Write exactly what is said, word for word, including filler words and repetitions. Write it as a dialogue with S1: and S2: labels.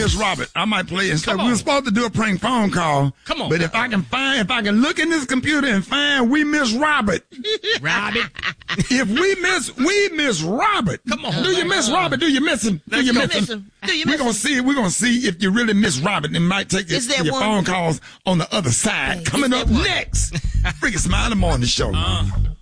S1: Miss Robert. I might play it. So we
S2: on.
S1: were supposed to do a prank phone call.
S2: Come on.
S1: But if I can find, if I can look in this computer and find we Miss Robert.
S2: Robert.
S1: If we miss, we Miss Robert.
S2: Come on.
S1: Do you miss Robert? Do you miss him? Do
S2: Let's
S1: you
S2: go.
S1: miss
S2: Miss
S1: him?
S2: him.
S3: Do you
S1: We're
S3: miss
S1: gonna
S3: him?
S1: see. We're gonna see if you really miss Robert. And might take your,
S3: Is there
S1: your
S3: one?
S1: phone calls on the other side.
S3: Hey,
S1: Coming
S3: is
S1: up
S3: there one?
S1: next, Freaky Smile in the Morning Show.
S2: Uh.